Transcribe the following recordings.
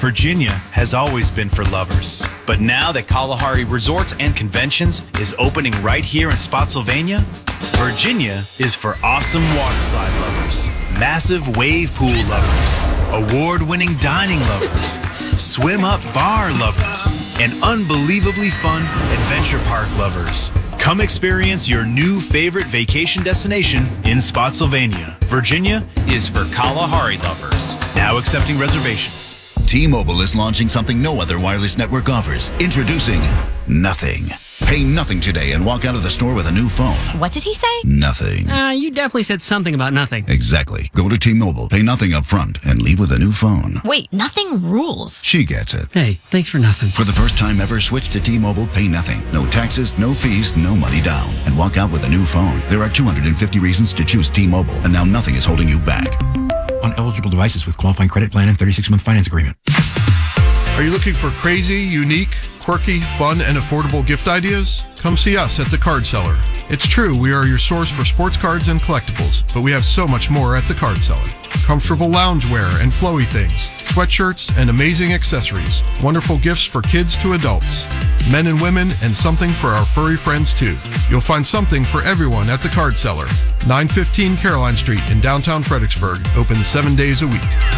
Virginia has always been for lovers. But now that Kalahari Resorts and Conventions is opening right here in Spotsylvania, Virginia is for awesome waterslide lovers, massive wave pool lovers, award-winning dining lovers, swim-up bar lovers, and unbelievably fun adventure park lovers. Come experience your new favorite vacation destination in Spotsylvania. Virginia is for Kalahari lovers. Now accepting reservations. T-Mobile is launching something no other wireless network offers. Introducing Nothing. Pay nothing today and walk out of the store with a new phone. What did he say? Nothing. You definitely said something about nothing. Exactly. Go to T-Mobile, pay nothing up front, and leave with a new phone. Wait, nothing rules. She gets it. Hey, thanks for nothing. For the first time ever, switch to T-Mobile, pay nothing. No taxes, no fees, no money down. And walk out with a new phone. There are 250 reasons to choose T-Mobile, and now nothing is holding you back. On eligible devices with qualifying credit plan and 36-month finance agreement. Are you looking for crazy, unique, quirky, fun, and affordable gift ideas? Come see us at The Card Seller. It's true, we are your source for sports cards and collectibles, but we have so much more at The Card Seller. Comfortable loungewear and flowy things, sweatshirts and amazing accessories, wonderful gifts for kids to adults, men and women, and something for our furry friends too. You'll find something for everyone at The Card Seller, 915 Caroline Street in downtown Fredericksburg, open 7 days a week.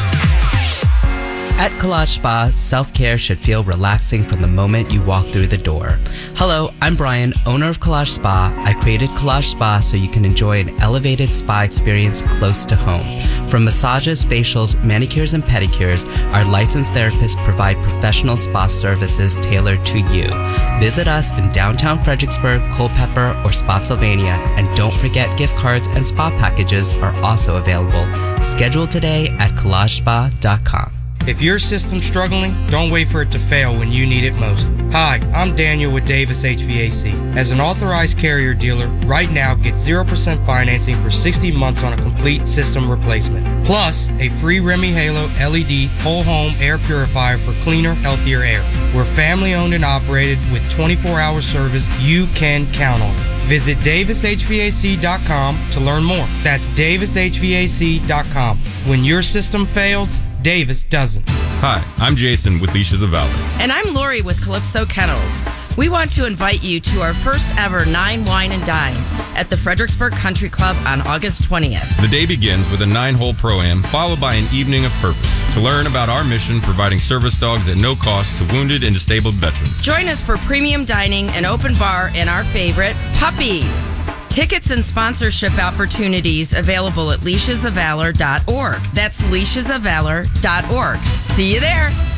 At Collage Spa, self-care should feel relaxing from the moment you walk through the door. Hello, I'm Brian, owner of Collage Spa. I created Collage Spa so you can enjoy an elevated spa experience close to home. From massages, facials, manicures, and pedicures, our licensed therapists provide professional spa services tailored to you. Visit us in downtown Fredericksburg, Culpeper, or Spotsylvania, and don't forget gift cards and spa packages are also available. Schedule today at collagespa.com. If your system's struggling, don't wait for it to fail when you need it most. Hi, I'm Daniel with Davis HVAC. As an authorized Carrier dealer, right now get 0% financing for 60 months on a complete system replacement. Plus, a free Remy Halo LED whole home air purifier for cleaner, healthier air. We're family owned and operated with 24-hour service you can count on. Visit davishvac.com to learn more. That's davishvac.com. When your system fails, Davis doesn't. Hi, I'm Jason with Leashes of Valor. And I'm Lori with Calypso Kennels. We want to invite you to our first ever 9 Wine and Dine at the Fredericksburg Country Club on August 20th. The day begins with a 9-hole Pro-Am, followed by an evening of purpose to learn about our mission providing service dogs at no cost to wounded and disabled veterans. Join us for premium dining, an open bar, and our favorite, puppies. Tickets and sponsorship opportunities available at leashesofvalor.org. That's leashesofvalor.org. See you there.